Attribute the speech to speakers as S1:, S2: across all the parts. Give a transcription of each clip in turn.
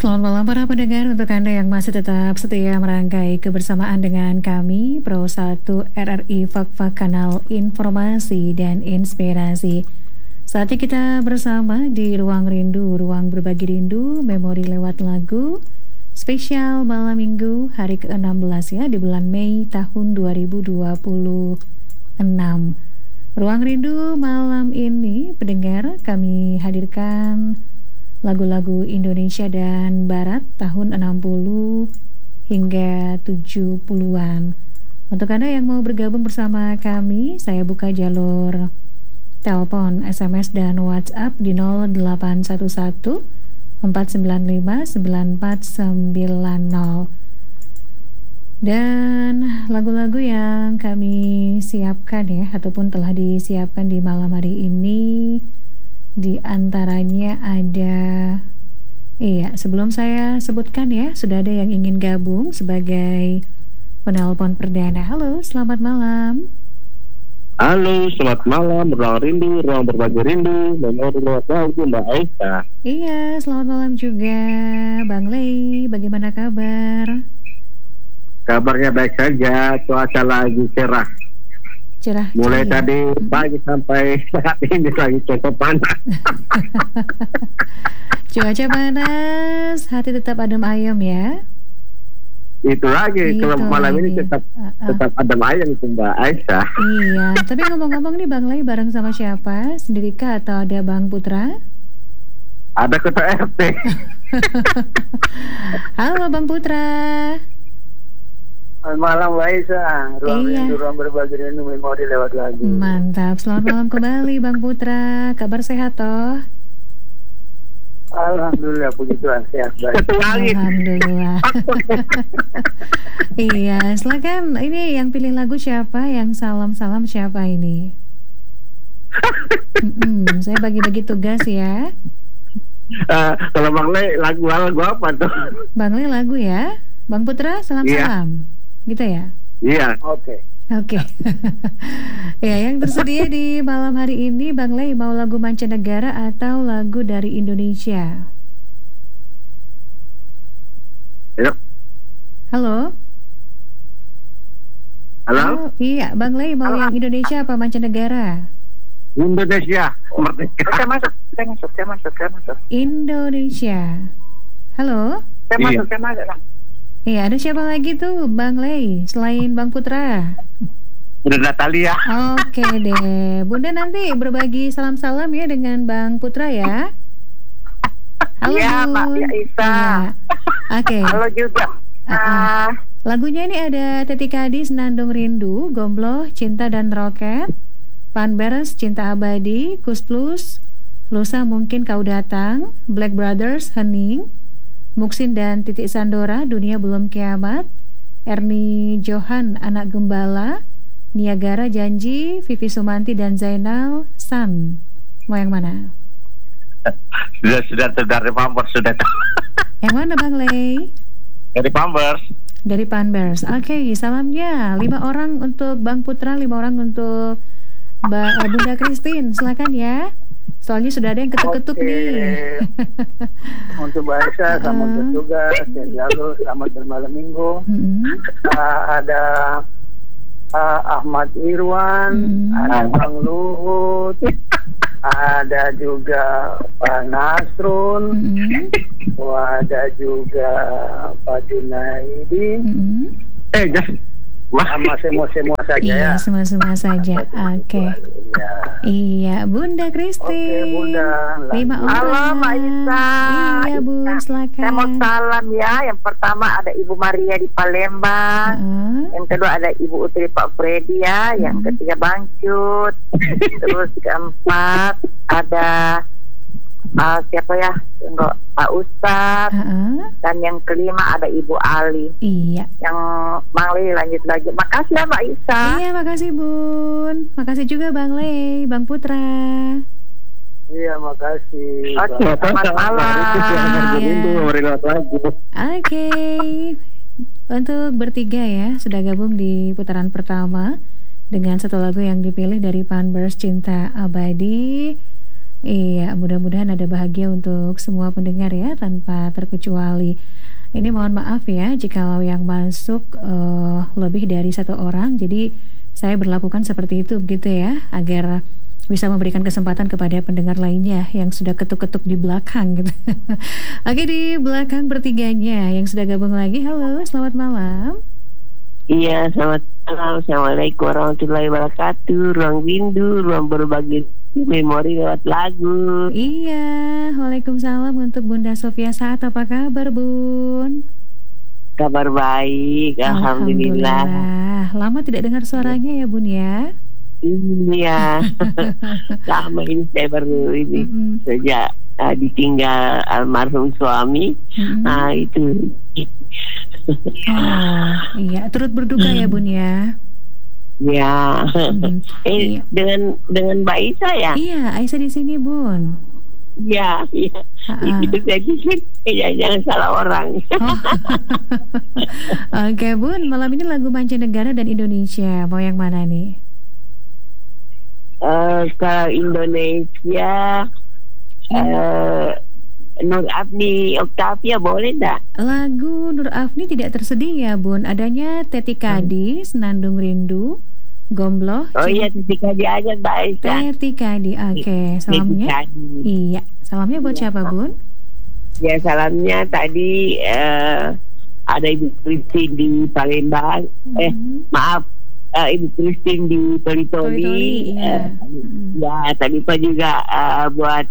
S1: Selamat malam para pendengar, untuk Anda yang masih tetap setia merangkai kebersamaan dengan kami Pro 1 RRI Fak-Fak, kanal informasi dan inspirasi. Saatnya kita bersama di Ruang Rindu, ruang berbagi rindu, memori lewat lagu spesial malam minggu hari ke-16 ya, di bulan Mei tahun 2026. Ruang Rindu malam ini pendengar kami hadirkan lagu-lagu Indonesia dan Barat tahun 60 hingga 70-an. Untuk Anda yang mau bergabung bersama kami, saya buka jalur telepon, SMS dan WhatsApp di 0811 495 9490. Dan lagu-lagu yang kami siapkan ya, ataupun telah disiapkan di malam hari ini, di antaranya ada, sebelum saya sebutkan ya, sudah ada yang ingin gabung sebagai penelpon perdana. Halo, selamat malam.
S2: Halo, selamat malam. Ruang Rindu, ruang berbagi rindu, memori lewat lagu, Mbak Aisyah.
S1: Iya, selamat malam juga Bang Lei. Bagaimana kabar?
S2: Kabarnya baik saja, cuaca lagi cerah. Mulai tadi pagi sampai saat ini lagi cuaca panas.
S1: Cuaca panas, hati tetap adem ayem ya.
S2: Itu lagi, kalau malam ini tetap adem ayem itu Mbak Aisyah.
S1: Iya, tapi ngomong-ngomong nih Bang Lei bareng sama siapa? Sendirikah atau ada Bang Putra?
S2: Ada ketua RT.
S1: Halo Bang Putra.
S3: Selamat malam Mbak Aisyah. Ruang berbagi rindu, memori lewat lagu.
S1: Mantap, selamat malam kembali Bang Putra. Kabar sehat toh?
S3: Alhamdulillah, puji Tuhan, sehat baik.
S1: Alhamdulillah. Iya, silakan. Ini yang pilih lagu siapa? Yang salam-salam siapa ini? Saya bagi-bagi tugas ya.
S2: Kalau Bang Le lagu apa tuh?
S1: Bang Le lagu ya. Bang Putra salam-salam. Gitu ya?
S2: Iya.
S3: Oke.
S1: Ya, yang tersedia di malam hari ini Bang Lei mau lagu mancanegara atau lagu dari Indonesia?
S2: Yuk.
S1: Halo?
S2: Halo?
S1: Iya, Bang Lei mau yang Indonesia apa mancanegara?
S2: Indonesia, merdeka.
S3: Saya masuk.
S1: Indonesia. Halo?
S3: Saya masuk.
S1: Iya, ada siapa lagi tuh Bang Lei selain Bang Putra?
S2: Bunda Natalia.
S1: Oke deh, Bunda nanti berbagi salam-salam ya dengan Bang Putra ya. Halo
S3: ya,
S1: Bun.
S3: Mbak Isa.
S1: Oke.
S3: Halo juga.
S1: Lagunya ini ada Teti Kadis, Nandung Rindu, Gombloh, Cinta dan Roket, Panbers, Cinta Abadi, Kus Plus, Lusa Mungkin Kau Datang, Black Brothers, Hening, Muksin dan Titik Sandora, Dunia Belum Kiamat, Erni Johan, Anak Gembala, Niagara Janji, Vivi Sumanti dan Zainal, San. Mau yang mana?
S2: Sudah dari Pampers sudah.
S1: Yang mana Bang Lei?
S2: Dari Pampers.
S1: Dari Panbers. Oke, salamnya 5 orang untuk Bang Putra, 5 orang untuk Bunda Christine. Silakan ya. Soalnya sudah ada yang ketuk-ketuk nih.
S3: Untuk Mbak Aisyah, selamat bertugas, lalu selamat bermalam minggu. Ada Ahmad Irwan, ada Bang Luhut, ada juga Pak Nasrun, ada juga Pak Junaidi. Sama semua saja ya.
S1: Iya, semua saja. Oke. Iya, Bunda Christine.
S3: Oke, Bunda.
S1: 5 orang.
S4: Halo, Mbak Isa.
S1: Iya, Bun, silakan.
S4: Saya mau salam ya. Yang pertama ada Ibu Maria di Palembang. Yang kedua ada Ibu Utri Pak Freddy ya. Yang ketiga Bang Cut. Terus keempat ada siapa ya? Enggak, Pak Ustadz. Dan yang kelima ada Ibu Ali.
S1: Iya.
S4: Yang Bang Lei lanjut lagi. Makasih ya Mbak Isa.
S1: Iya, makasih Bun. Makasih juga Bang Lei, Bang Putra.
S3: Iya, makasih.
S4: Oke, selamat malam.
S1: Oke. Untuk bertiga ya, sudah gabung di putaran pertama dengan satu lagu yang dipilih dari Panbers, Cinta Abadi. Iya, mudah-mudahan ada bahagia untuk semua pendengar ya, tanpa terkecuali. Ini mohon maaf ya jikalau yang masuk lebih dari satu orang, jadi saya berlakukan seperti itu begitu ya, agar bisa memberikan kesempatan kepada pendengar lainnya yang sudah ketuk-ketuk di belakang gitu. Oke, di belakang bertiganya yang sudah gabung lagi. Halo, selamat malam.
S5: Iya, selamat malam. Assalamualaikum warahmatullahi wabarakatuh. Ruang rindu, ruang berbagi memori lewat lagu.
S1: Iya, waalaikumsalam untuk Bunda Sofia Saat. Apa kabar, Bun?
S5: Kabar baik, alhamdulillah.
S1: Lama tidak dengar suaranya ya, Bun ya?
S5: Iya. Lama ini saya baru ini sejak ditinggal almarhum suami. Nah, itu.
S1: Iya, turut berduka ya, Bun ya.
S5: Ya,
S1: iya.
S5: dengan Mbak Isa ya?
S1: Iya, Aisyah di sini, Bun.
S5: Iya. Itu saya pikir jangan salah orang.
S1: Oke, Bun, malam ini lagu mancanegara dan Indonesia, mau yang mana nih?
S5: Kalau Indonesia, Nur Afni Octavia boleh enggak?
S1: Lagu Nur Afni tidak tersedia, Bun. Adanya Teti Kadi, Senandung Rindu, Gombloh.
S5: Oh iya, Teti Kadi aja, Mbak Aisyah.
S1: Teti Kadi, oke. Salamnya? Iya, salamnya buat siapa, Bun?
S5: Ya, salamnya tadi ada Ibu Christine di Palembang. Maaf, Ibu Christine di Toli-Toli.
S1: Iya.
S5: Ya, tadi Pak juga buat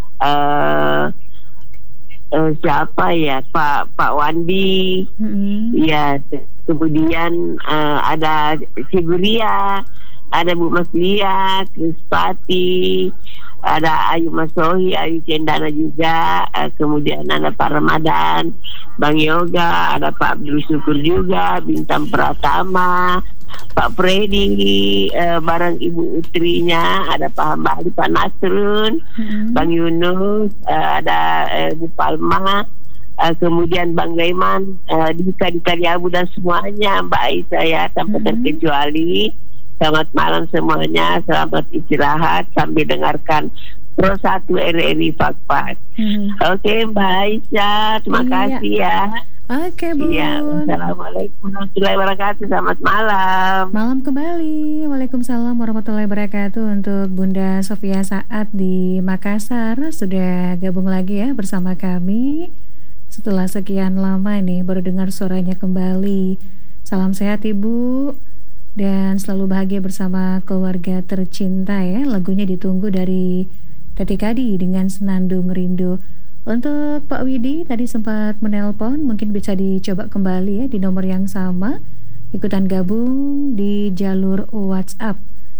S5: siapa ya, Pak Wandi. Ya, kemudian ada Siguria, ada Bu Maslia, Krispati, ada Ayu Masohi, Ayu Cendana juga, kemudian ada Pak Ramadan, Bang Yoga, ada Pak Abdul Syukur juga, Bintang Pratama, Pak Freddy, bareng Ibu Utrinya, ada Pak Hambali, Pak Nasrun, Bang Yunus, ada Bu Palma, kemudian Bang Leman, Dika Kaliabu dan semuanya, Mbak Aisyah ya, tanpa terkecuali. Selamat malam semuanya, selamat istirahat sambil dengarkan Pro 1 RRI Fakfak. Oke, Mbak Aisyah, terima kasih ya.
S1: Oke, Bun.
S5: Iya, Assalamualaikum warahmatullahi wabarakatuh. Selamat malam.
S1: Malam kembali. Waalaikumsalam warahmatullahi wabarakatuh untuk Bunda Sofia Saat di Makassar. Sudah gabung lagi ya bersama kami. Setelah sekian lama nih baru dengar suaranya kembali. Salam sehat Ibu. Dan selalu bahagia bersama keluarga tercinta ya. Lagunya ditunggu dari Teti Kadi dengan Senandung Rindu. Untuk Pak Widi tadi sempat menelpon, mungkin bisa dicoba kembali ya di nomor yang sama. Ikutan gabung di jalur WhatsApp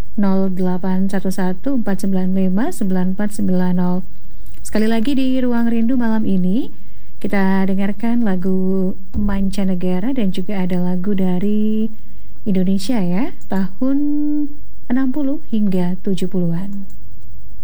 S1: 081149599490. Sekali lagi di Ruang Rindu malam ini kita dengarkan lagu mancanegara dan juga ada lagu dari Indonesia ya, tahun 60 hingga 70-an.